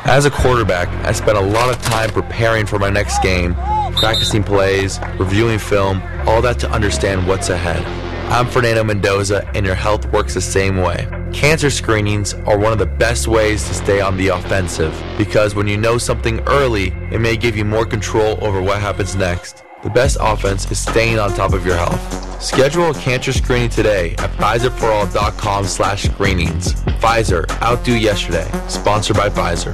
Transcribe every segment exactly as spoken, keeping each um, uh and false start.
As a quarterback, I spent a lot of time preparing for my next game, practicing plays, reviewing film, all that to understand what's ahead. I'm Fernando Mendoza, and your health works the same way. Cancer screenings are one of the best ways to stay on the offensive, because when you know something early, it may give you more control over what happens next. The best offense is staying on top of your health. Schedule a cancer screening today at Pfizer For All dot com slash screenings. Pfizer, outdo yesterday. Sponsored by Pfizer.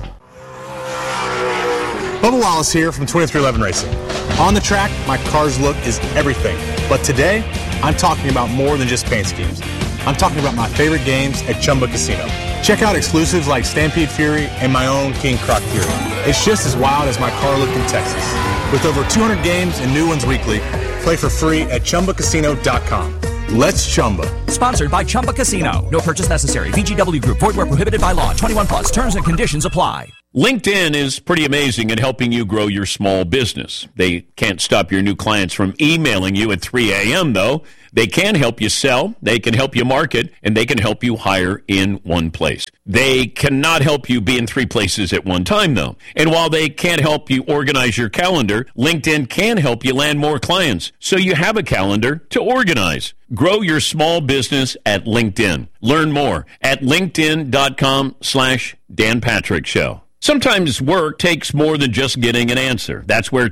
Bubba Wallace here from twenty-three eleven Racing. On the track, my car's look is everything. But today, I'm talking about more than just paint schemes. I'm talking about my favorite games at Chumba Casino. Check out exclusives like Stampede Fury and my own King Croc Fury. It's just as wild as my car look in Texas. With over two hundred games and new ones weekly, play for free at Chumba Casino dot com. Let's Chumba. Sponsored by Chumba Casino. No purchase necessary. V G W Group. Void where prohibited by law. twenty-one plus. Terms and conditions apply. LinkedIn is pretty amazing at helping you grow your small business. They can't stop your new clients from emailing you at three a.m., though. They can help you sell, they can help you market, and they can help you hire in one place. They cannot help you be in three places at one time, though. And while they can't help you organize your calendar, LinkedIn can help you land more clients, so you have a calendar to organize. Grow your small business at LinkedIn. Learn more at linkedin.com slash Dan Patrick Show. Sometimes work takes more than just getting an answer. That's where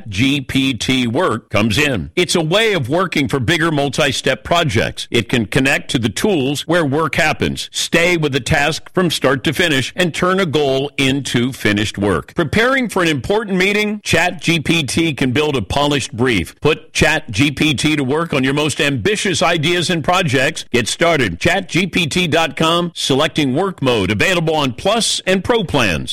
ChatGPT Work comes in. It's a way of working for bigger multi-step projects. It can connect to the tools where work happens, stay with the task from start to finish, and turn a goal into finished work. Preparing for an important meeting? ChatGPT can build a polished brief. Put ChatGPT to work on your most ambitious ideas and projects. Get started. chat G P T dot com, selecting work mode, available on Plus and Pro plans.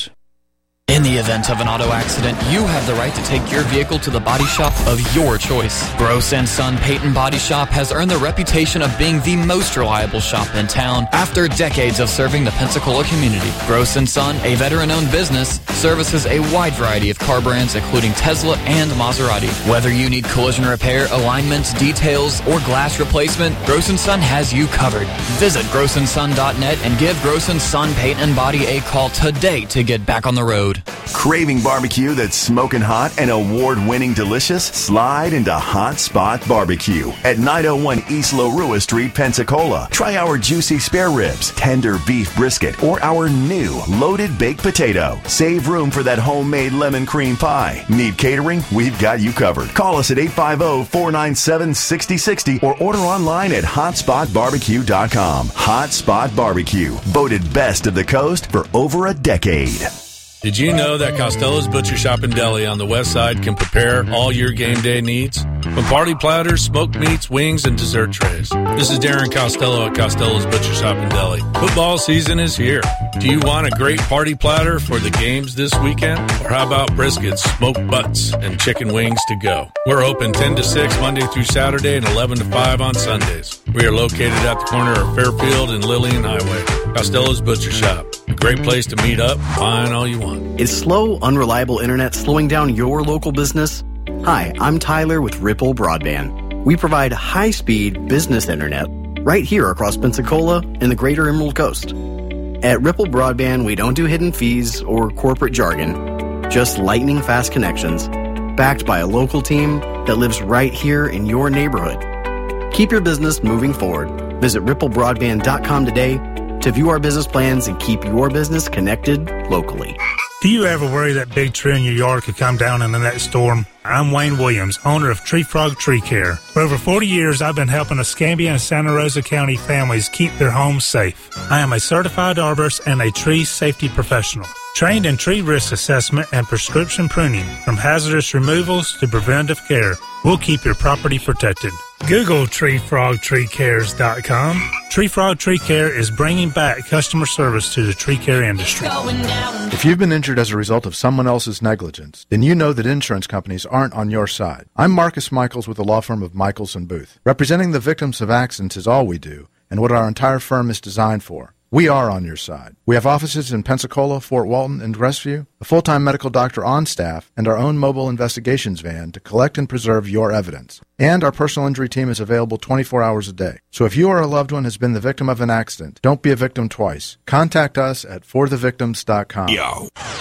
In the event of an auto accident, you have the right to take your vehicle to the body shop of your choice. Gross and Son Paint and Body Shop has earned the reputation of being the most reliable shop in town after decades of serving the Pensacola community. Gross and Son, a veteran-owned business, services a wide variety of car brands including Tesla and Maserati. Whether you need collision repair, alignments, details, or glass replacement, Gross and Son has you covered. Visit gross and son dot net and give Gross and Son Paint and Body a call today to get back on the road. Craving barbecue that's smoking hot and award-winning delicious? Slide into Hot Spot Barbecue at nine oh one East Larua Street, Pensacola. Try our juicy spare ribs, tender beef brisket, or our new loaded baked potato. Save room for that homemade lemon cream pie. Need catering? We've got you covered. Call us at eight five zero, four nine seven, six zero six zero or order online at hot spot barbecue dot com. Hot Spot Barbecue, voted best of the coast for over a decade. Did you know that Costello's Butcher Shop and Deli on the west side can prepare all your game day needs? From party platters, smoked meats, wings, and dessert trays. This is Darren Costello at Costello's Butcher Shop and Deli. Football season is here. Do you want a great party platter for the games this weekend? Or how about briskets, smoked butts, and chicken wings to go? We're open ten to six Monday through Saturday and eleven to five on Sundays. We are located at the corner of Fairfield and Lillian Highway. Costello's Butcher Shop. A great place to meet up, find all you want. Is slow, unreliable internet slowing down your local business? Hi, I'm Tyler with Ripple Broadband. We provide high-speed business internet right here across Pensacola and the greater Emerald Coast. At Ripple Broadband, we don't do hidden fees or corporate jargon, just lightning-fast connections, backed by a local team that lives right here in your neighborhood. Keep your business moving forward. Visit ripple broadband dot com today to view our business plans and keep your business connected locally. Do you ever worry that big tree in your yard could come down in the next storm? I'm Wayne Williams, owner of Tree Frog Tree Care. For over forty years, I've been helping Escambia and Santa Rosa County families keep their homes safe. I am a certified arborist and a tree safety professional, trained in tree risk assessment and prescription pruning. From hazardous removals to preventive care, we'll keep your property protected. Google tree frog tree cares dot com. Tree Frog Tree Care is bringing back customer service to the tree care industry. If you've been injured as a result of someone else's negligence, then you know that insurance companies aren't on your side. I'm Marcus Michaels with the law firm of Michaels and Booth. Representing the victims of accidents is all we do, and what our entire firm is designed for. We are on your side. We have offices in Pensacola, Fort Walton, and Crestview, a full-time medical doctor on staff, and our own mobile investigations van to collect and preserve your evidence. And our personal injury team is available twenty-four hours a day. So if you or a loved one has been the victim of an accident, don't be a victim twice. Contact us at for the victims dot com. Yo,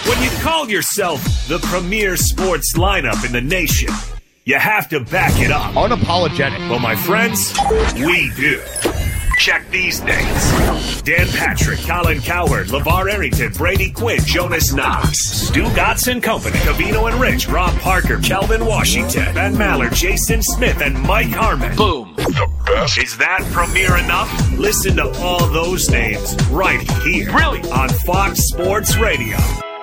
When you call yourself the premier sports lineup in the nation, you have to back it up. Unapologetic. Well, my friends, we do. Check these names. Dan Patrick, Colin Cowherd, LeVar Arrington, Brady Quinn, Jonas Knox, Stu Gotts and Company, Cavino and Rich, Rob Parker, Kelvin Washington, Ben Maller, Jason Smith, and Mike Harmon. Boom. The best. Is that premier enough? Listen to all those names right here. Really? On Fox Sports Radio.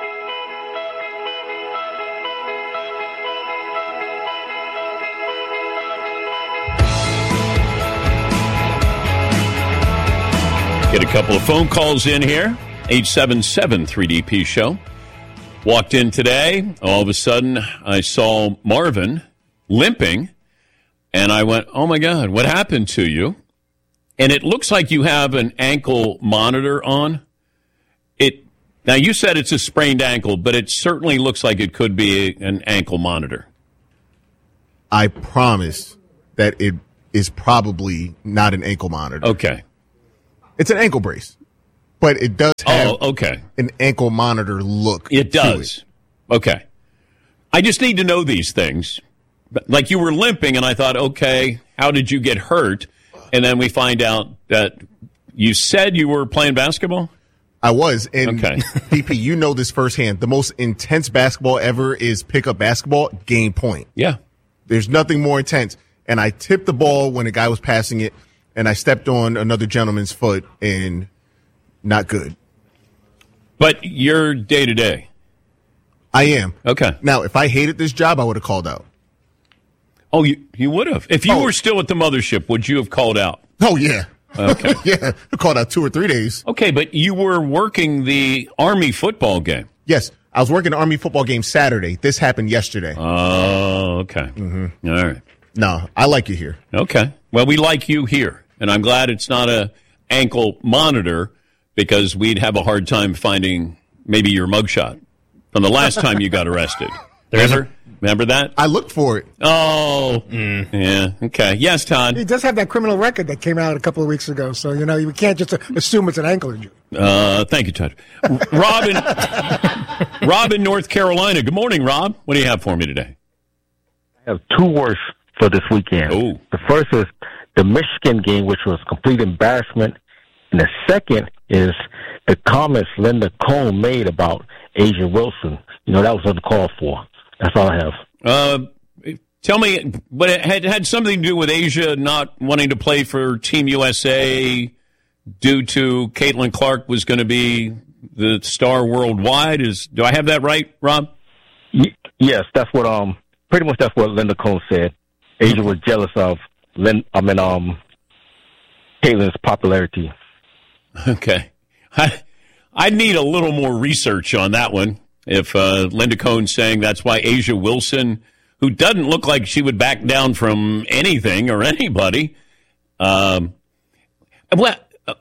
Get a couple of phone calls in here. eight seven seven three D P show. Walked in today. All of a sudden, I saw Marvin limping. And I went, oh, my God, what happened to you? And it looks like you have an ankle monitor on. It Now, you said it's a sprained ankle, but it certainly looks like it could be an ankle monitor. I promise that it is probably not an ankle monitor. Okay. It's an ankle brace, but it does have oh, okay. an ankle monitor look. It does. It. Okay. I just need to know these things. Like you were limping, and I thought, okay, how did you get hurt? And then we find out that you said you were playing basketball? I was. And okay. D P, you know this firsthand. The most intense basketball ever is pickup basketball, game point. Yeah. There's nothing more intense. And I tipped the ball when a guy was passing it. And I stepped on another gentleman's foot, and not good. But you're day-to-day. I am. Okay. Now, if I hated this job, I would have called out. Oh, you you would have. If you oh. were still at the mothership, would you have called out? Oh, yeah. Okay. yeah, I called out two or three days. Okay, but you were working the Army football game. Yes, I was working the Army football game Saturday. This happened yesterday. Oh, okay. Mm-hmm. All right. No, I like you here. Okay. Well, we like you here. And I'm glad it's not a ankle monitor because we'd have a hard time finding maybe your mugshot from the last time you got arrested. Remember? Remember that? I looked for it. Oh, mm. yeah. Okay. Yes, Todd. He does have that criminal record that came out a couple of weeks ago, so you know you can't just assume it's an ankle injury. Uh, thank you, Todd. Robin, Rob in North Carolina. Good morning, Rob. What do you have for me today? I have two words for this weekend. Oh. The first is the Michigan game, which was complete embarrassment. And the second is the comments Linda Cohn made about Asia Wilson. You know, that was uncalled for. That's all I have. Uh, tell me, but it had, had something to do with Asia not wanting to play for Team U S A due to Caitlin Clark was going to be the star worldwide. Is do I have that right, Rob? Y- yes, that's what, um, pretty much that's what Linda Cohn said. Asia was jealous of Lynn, I mean, um, Caitlin's popularity. Okay. I, I need a little more research on that one. If uh, Linda Cohn's saying that's why Asia Wilson, who doesn't look like she would back down from anything or anybody, um, well, uh,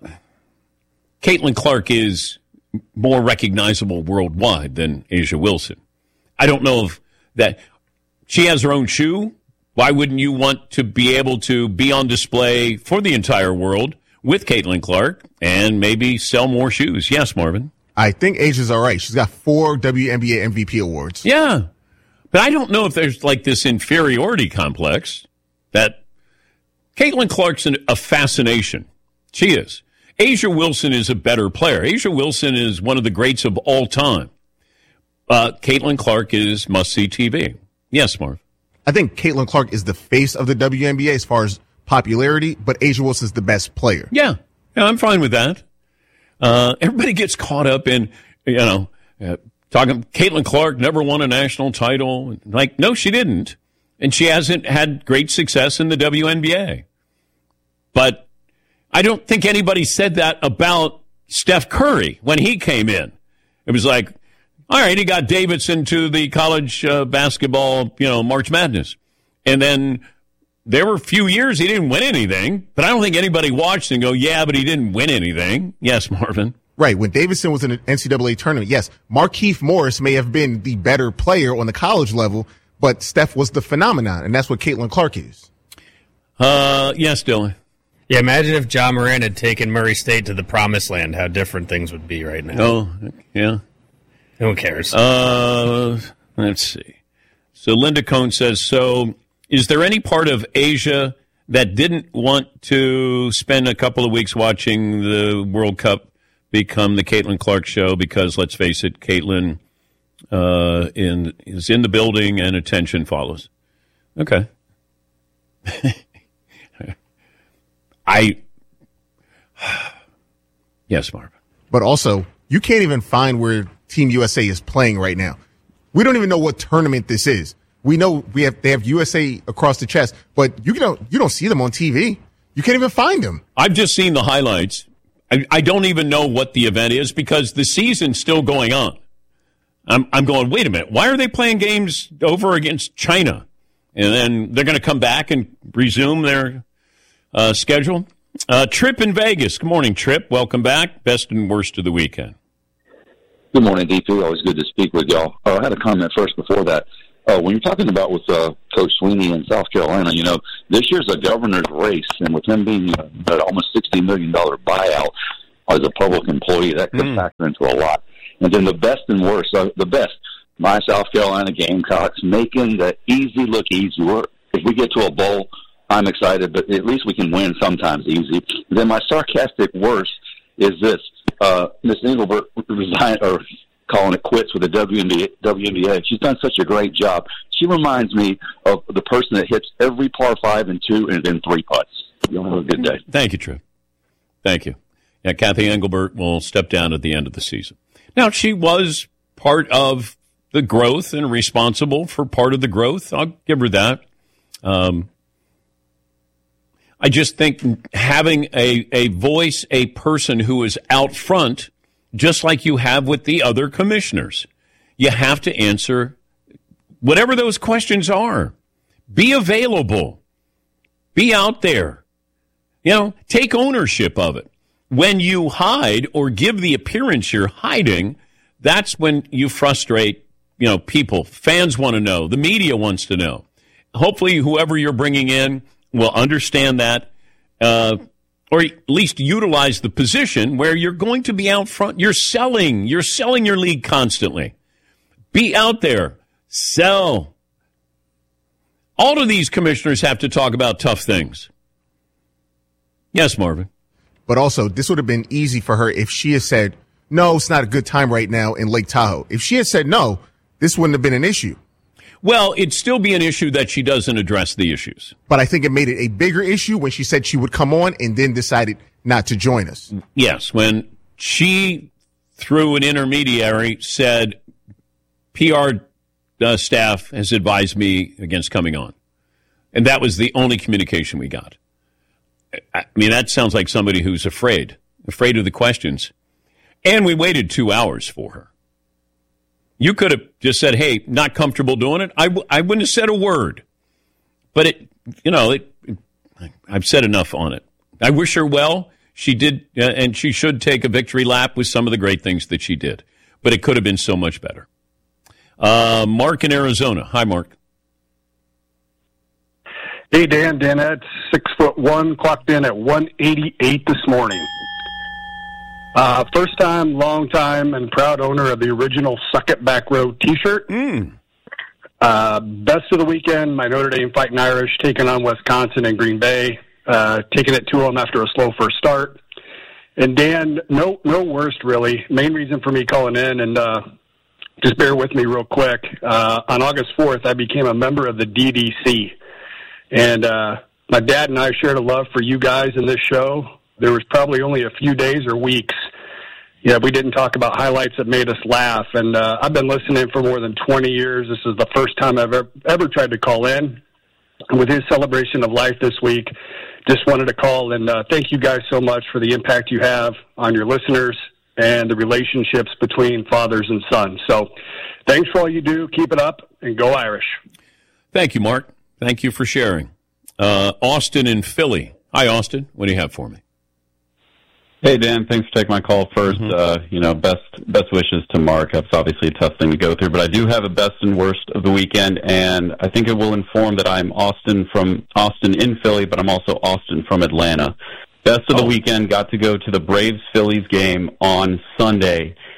Caitlin Clark is more recognizable worldwide than Asia Wilson. I don't know if that she has her own shoe. Why wouldn't you want to be able to be on display for the entire world with Caitlin Clark and maybe sell more shoes? Yes, Marvin. I think Asia's all right. She's got four W N B A M V P awards. Yeah. But I don't know if there's like this inferiority complex that Caitlin Clark's an, a fascination. She is. Asia Wilson is a better player. Asia Wilson is one of the greats of all time. Uh, Caitlin Clark is must-see T V. Yes, Marv. I think Caitlin Clark is the face of the W N B A as far as popularity, but Asia Wilson's the best player. Yeah, yeah, I'm fine with that. Uh, everybody gets caught up in, you know, uh, talking, Caitlin Clark never won a national title. Like, no, she didn't. And she hasn't had great success in the W N B A. But I don't think anybody said that about Steph Curry when he came in. It was like, all right, he got Davidson to the college uh, basketball, you know, March Madness. And then there were a few years he didn't win anything, but I don't think anybody watched and go, yeah, but he didn't win anything. Yes, Marvin. Right. When Davidson was in an N C double A tournament, yes, Markieff Morris may have been the better player on the college level, but Steph was the phenomenon, and that's what Caitlin Clark is. Uh, yes, Dylan. Yeah, imagine if Ja Morant had taken Murray State to the promised land, how different things would be right now. Oh, yeah. Who cares? Uh, let's see. So Linda Cohn says, so is there any part of Asia that didn't want to spend a couple of weeks watching the World Cup become the Caitlin Clark show? Because, let's face it, Caitlin uh, in, is in the building and attention follows. Okay. I... Yes, Marvin. But also, you can't even find where Team U S A is playing right now. We don't even know what tournament this is. We know we have they have U S A across the chest, but you don't you don't see them on T V. You can't even find them. I've just seen the highlights. I, I don't even know what the event is because the season's still going on. I'm I'm going, wait a minute, why are they playing games over against China? And then they're going to come back and resume their uh, schedule. Uh, Trip in Vegas. Good morning, Trip. Welcome back. Best and worst of the weekend. Good morning, D P. Always good to speak with y'all. Uh, I had a comment first before that. Uh, when you're talking about with uh, Coach Sweeney in South Carolina, you know, this year's a governor's race, and with him being uh, an almost sixty million dollars buyout as a public employee, that could mm. factor into a lot. And then the best and worst, uh, the best, my South Carolina Gamecocks making the easy look easy. We're, if we get to a bowl, I'm excited, but at least we can win sometimes easy. Then my sarcastic worst is this. Uh, Miss Engelbert resigned, or calling it quits with the W N B A. She's done such a great job. She reminds me of the person that hits every par five and two and then three putts. You'll have a good day. Thank you, Trip. Thank you. Yeah, Kathy Engelbert will step down at the end of the season. Now, she was part of the growth and responsible for part of the growth. I'll give her that. Um, I just think having a, a voice, a person who is out front, just like you have with the other commissioners, you have to answer whatever those questions are. Be available. Be out there. You know, take ownership of it. When you hide or give the appearance you're hiding, that's when you frustrate, you know, people. Fans want to know. The media wants to know. Hopefully, whoever you're bringing in will understand that, uh, or at least utilize the position where you're going to be out front. You're selling. You're selling your league constantly. Be out there. Sell. All of these commissioners have to talk about tough things. Yes, Marvin. But also, this would have been easy for her if she had said, no, it's not a good time right now in Lake Tahoe. If she had said no, this wouldn't have been an issue. Well, it'd still be an issue that she doesn't address the issues. But I think it made it a bigger issue when she said she would come on and then decided not to join us. Yes, when she, through an intermediary, said, P R uh, staff has advised me against coming on. And that was the only communication we got. I mean, that sounds like somebody who's afraid, afraid of the questions. And we waited two hours for her. You could have just said, hey, not comfortable doing it. I, w- I wouldn't have said a word. But, it, you know, it, it, I've said enough on it. I wish her well. She did, uh, and she should take a victory lap with some of the great things that she did. But it could have been so much better. Uh, Mark in Arizona. Hi, Mark. Hey, Dan. Dan at six foot one, clocked in at one eighty-eight this morning. Uh, first time, long time, and proud owner of the original Suck It Back Row t-shirt. Mm. Uh, best of the weekend, my Notre Dame Fighting Irish taking on Wisconsin and Green Bay, uh, taking it to them after a slow first start. And Dan, no, no worst really. Main reason for me calling in, and uh, just bear with me real quick. Uh, on August fourth, I became a member of the D D C. And uh, my dad and I shared a love for you guys in this show. There was probably only a few days or weeks, yeah, we didn't talk about highlights that made us laugh. And uh, I've been listening for more than twenty years. This is the first time I've ever, ever tried to call in. And with his celebration of life this week, just wanted to call and uh, thank you guys so much for the impact you have on your listeners and the relationships between fathers and sons. So thanks for all you do. Keep it up and go Irish. Thank you, Mark. Thank you for sharing. Uh, Austin in Philly. Hi, Austin. What do you have for me? Hey, Dan. Thanks for taking my call first. Mm-hmm. Uh, you know, best best wishes to Mark. That's obviously a tough thing to go through, but I do have a best and worst of the weekend, and I think it will inform that I'm Austin from Austin in Philly, but I'm also Austin from Atlanta. Best of oh. the weekend, got to go to the Braves-Phillies game on Sunday,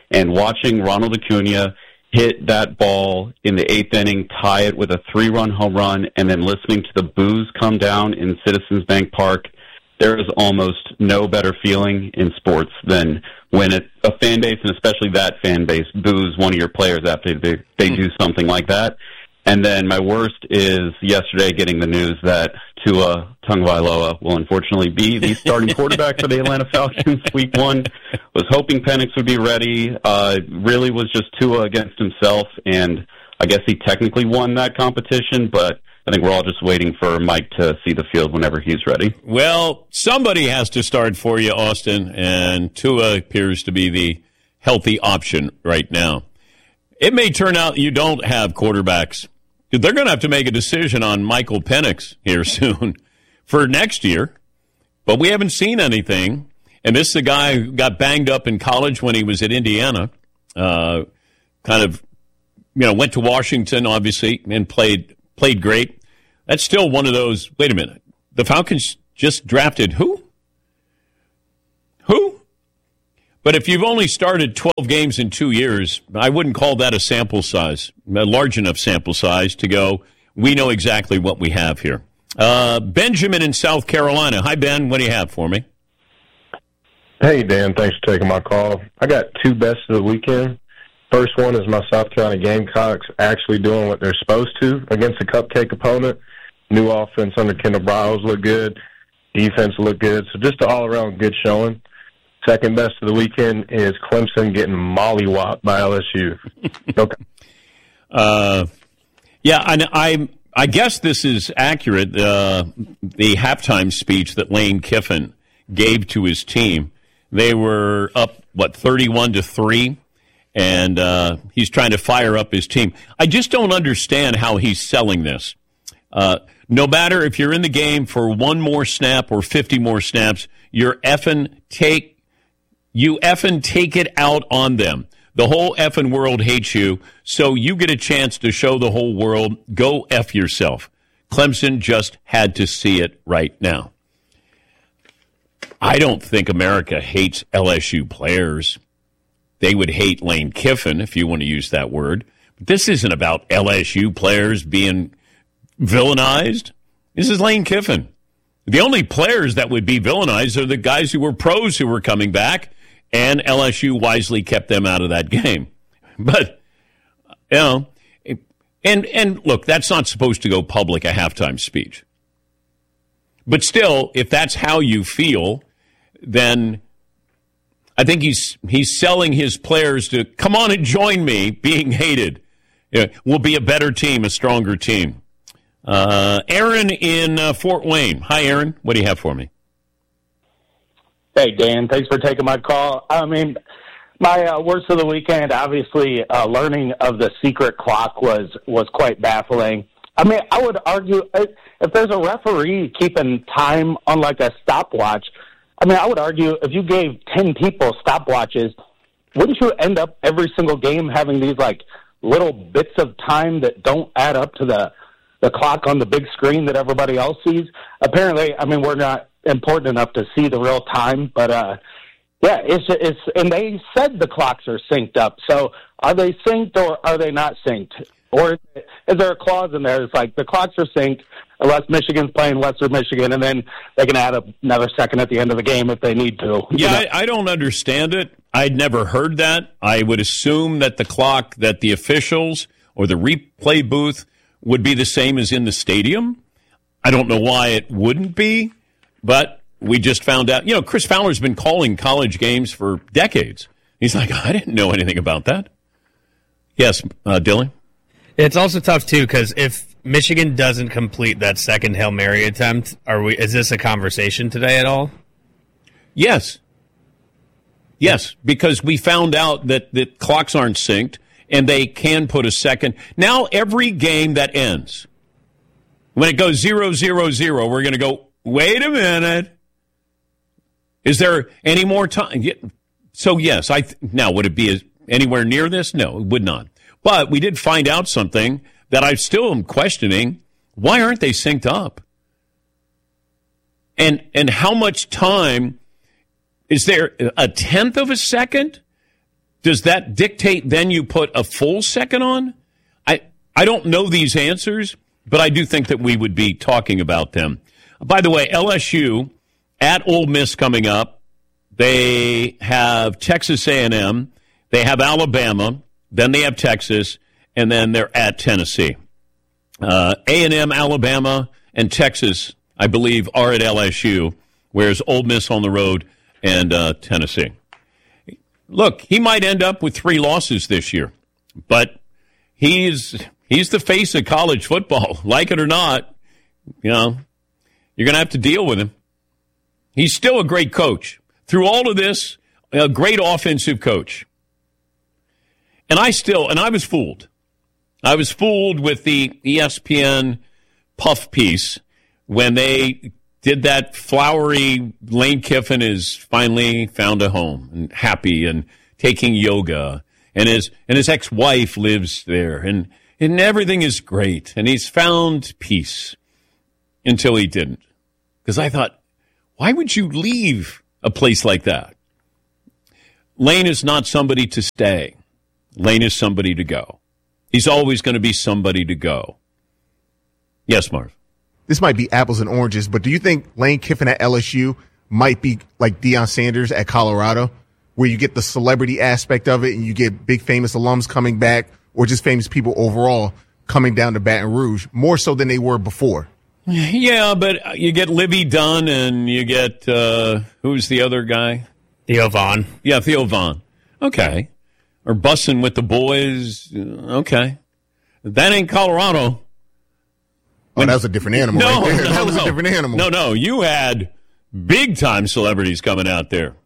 And watching Ronald Acuna hit that ball in the eighth inning, tie it with a three-run home run, and then listening to the boos come down in Citizens Bank Park, there is almost no better feeling in sports than when it, a fan base, and especially that fan base, boos one of your players after they, they do something like that. And then my worst is yesterday getting the news that Tua Tagovailoa will unfortunately be the starting quarterback for the Atlanta Falcons week one. Was hoping Penix would be ready. Uh, really was just Tua against himself, and I guess he technically won that competition, but I think we're all just waiting for Mike to see the field whenever he's ready. Well, somebody has to start for you, Austin, and Tua appears to be the healthy option right now. It may turn out you don't have quarterbacks. They're going to have to make a decision on Michael Penix here soon for next year, but we haven't seen anything. And this is a guy who got banged up in college when he was at Indiana, uh, kind of, you know, went to Washington, obviously, and played played great. That's still one of those, wait a minute, the Falcons just drafted who? Who? But if you've only started twelve games in two years, I wouldn't call that a sample size, a large enough sample size to go, we know exactly what we have here. Uh, Benjamin in South Carolina. Hi, Ben. What do you have for me? Hey, Dan. Thanks for taking my call. I got two best of the weekend. First one is my South Carolina Gamecocks actually doing what they're supposed to against a cupcake opponent. New offense under Kendall Briles looked good. Defense looked good. So just an all-around good showing. Second best of the weekend is Clemson getting mollywopped by L S U. Okay. Uh, yeah, I, I I guess this is accurate. Uh, the halftime speech that Lane Kiffin gave to his team, they were up what thirty-one to three, and uh, he's trying to fire up his team. I just don't understand how he's selling this. Uh, no matter if you're in the game for one more snap or fifty more snaps, you're effing take. You effing take it out on them. The whole effing world hates you, so you get a chance to show the whole world, go F yourself. Clemson just had to see it right now. I don't think America hates L S U players. They would hate Lane Kiffin, if you want to use that word. But this isn't about L S U players being villainized. This is Lane Kiffin. The only players that would be villainized are the guys who were pros who were coming back, and L S U wisely kept them out of that game. But, you know, and and look, that's not supposed to go public, a halftime speech. But still, if that's how you feel, then I think he's he's selling his players to, come on and join me being hated. Yeah, we'll be a better team, a stronger team. Uh, Aaron in uh, Fort Wayne. Hi, Aaron. What do you have for me? Hey, Dan. Thanks for taking my call. I mean, my uh, worst of the weekend, obviously, uh, learning of the secret clock was, was quite baffling. I mean, I would argue if there's a referee keeping time on like a stopwatch, I mean, I would argue if you gave ten people stopwatches, wouldn't you end up every single game having these like little bits of time that don't add up to the the clock on the big screen that everybody else sees? Apparently, I mean, we're not important enough to see the real time, but uh, yeah, it's it's and they said the clocks are synced up. So are they synced or are they not synced? Or is there a clause in there that's like the clocks are synced unless Michigan's playing Western Michigan, and then they can add up another second at the end of the game if they need to? Yeah, you know? I, I don't understand it. I'd never heard that. I would assume that the clock, that the officials or the replay booth would be the same as in the stadium. I don't know why it wouldn't be, but we just found out. You know, Chris Fowler's been calling college games for decades. He's like, I didn't know anything about that. Yes, uh, Dylan? It's also tough, too, because if Michigan doesn't complete that second Hail Mary attempt, are we? Is this a conversation today at all? Yes. Yes, because we found out that the clocks aren't synced, and they can put a second. Now every game that ends, when it goes zero, zero, zero, we're going to go, wait a minute. Is there any more time? So, yes. I th- now, would it be anywhere near this? No, it would not. But we did find out something that I still am questioning. Why aren't they synced up? And and how much time, is there a tenth of a second does that dictate then you put a full second on? I I don't know these answers, but I do think that we would be talking about them. By the way, L S U at Ole Miss coming up. They have Texas A and M. They have Alabama. Then they have Texas. And then they're at Tennessee. Uh, A and M, Alabama, and Texas, I believe, are at L S U, whereas Ole Miss on the road and uh, Tennessee. Look, he might end up with three losses this year, but he's he's the face of college football. Like it or not, you know, you're going to have to deal with him. He's still a great coach. Through all of this, a great offensive coach. And I still, and I was fooled. I was fooled with the E S P N puff piece when they did that flowery Lane Kiffin has finally found a home and happy and taking yoga. And his and his ex-wife lives there. And, and everything is great. And he's found peace until he didn't. Because I thought, why would you leave a place like that? Lane is not somebody to stay. Lane is somebody to go. He's always going to be somebody to go. Yes, Marv. This might be apples and oranges, but do you think Lane Kiffin at L S U might be like Deion Sanders at Colorado, where you get the celebrity aspect of it and you get big famous alums coming back or just famous people overall coming down to Baton Rouge, more so than they were before? Yeah, but you get Livy Dunn and you get, uh, who's the other guy? Theo Vaughn. Yeah, Theo Vaughn. Okay. Or bussing with the boys. Okay. That ain't Colorado. Oh, that was a different animal no, right there. No, that was no. a different animal. No, no. You had big-time celebrities coming out there.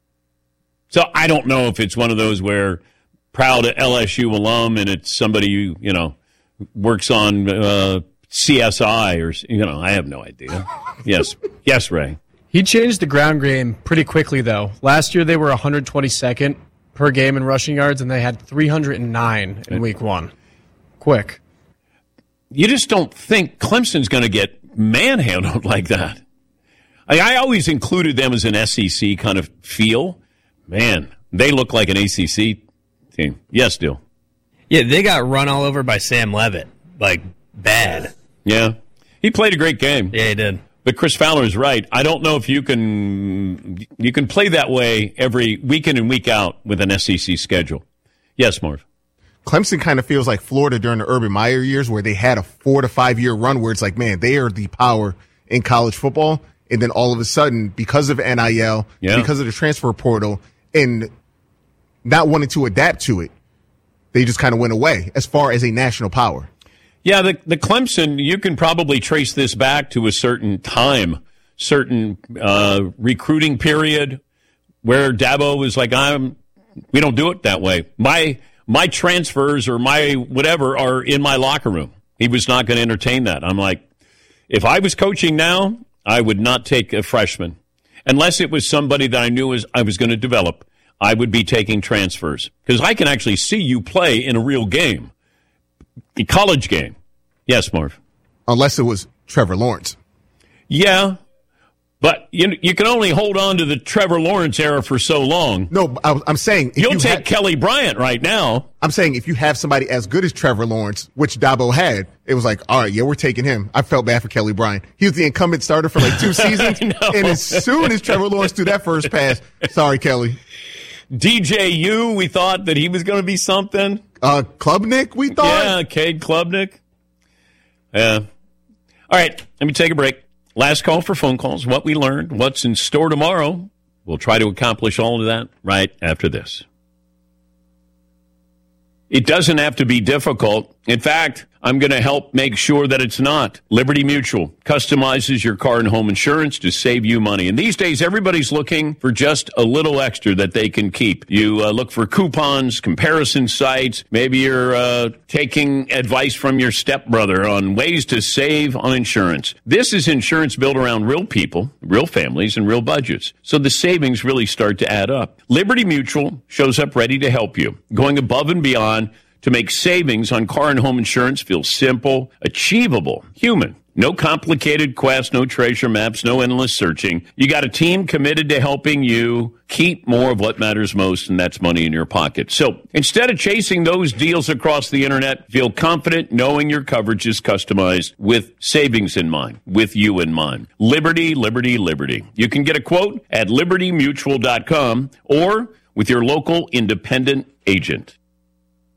So I don't know if it's one of those where proud L S U alum and it's somebody who, you know, works on uh, C S I or, you know, I have no idea. Yes. Yes, Ray. He changed the ground game pretty quickly, though. Last year they were one hundred twenty-second per game in rushing yards, and they had three hundred nine in week one. Quick. You just don't think Clemson's going to get manhandled like that. I, I always included them as an S E C kind of feel. Man, they look like an A C C team. Yes, Dill. Yeah, they got run all over by Sam Levitt. Like, bad. Yeah. He played a great game. Yeah, he did. But Chris Fowler is right. I don't know if you can you can play that way every week in and week out with an S E C schedule. Yes, Marv. Clemson kind of feels like Florida during the Urban Meyer years where they had a four to five year run where it's like, man, they are the power in college football. And then all of a sudden, because of N I L, yeah. because of the transfer portal, and not wanting to adapt to it, they just kind of went away as far as a national power. Yeah, the, the Clemson, you can probably trace this back to a certain time, certain uh, recruiting period where Dabo was like, I'm, we don't do it that way. My my transfers or my whatever are in my locker room. He was not going to entertain that. I'm like, if I was coaching now, I would not take a freshman. Unless it was somebody that I knew was I was going to develop, I would be taking transfers. Because I can actually see you play in a real game. A college game. Yes, Marv. Unless it was Trevor Lawrence. Yeah, but you you can only hold on to the Trevor Lawrence era for so long. No, I, I'm saying... You'll you take have, Kelly Bryant right now. I'm saying if you have somebody as good as Trevor Lawrence, which Dabo had, it was like, all right, yeah, we're taking him. I felt bad for Kelly Bryant. He was the incumbent starter for like two seasons. And as soon as Trevor Lawrence threw that first pass, sorry, Kelly. D J U, we thought that he was going to be something. Uh, Klubnik, we thought? Yeah, Cade Klubnik. Yeah. All right, let me take a break. Last call for phone calls. What we learned, what's in store tomorrow. We'll try to accomplish all of that right after this. It doesn't have to be difficult. In fact, I'm going to help make sure that it's not. Liberty Mutual customizes your car and home insurance to save you money. And these days, everybody's looking for just a little extra that they can keep. You uh, look for coupons, comparison sites. Maybe you're uh, taking advice from your stepbrother on ways to save on insurance. This is insurance built around real people, real families, and real budgets. So the savings really start to add up. Liberty Mutual shows up ready to help you, going above and beyond to make savings on car and home insurance feel simple, achievable, human. No complicated quests, no treasure maps, no endless searching. You got a team committed to helping you keep more of what matters most, and that's money in your pocket. So instead of chasing those deals across the internet, feel confident knowing your coverage is customized with savings in mind, with you in mind. Liberty, liberty, liberty. You can get a quote at liberty mutual dot com or with your local independent agent.